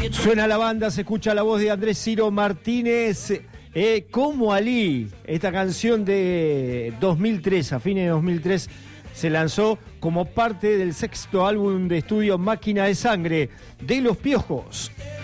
Suena la banda, se escucha la voz de Andrés Ciro Martínez, como Ali. Esta canción de 2003, a fines de 2003, se lanzó como parte del sexto álbum de estudio Máquina de Sangre de Los Piojos.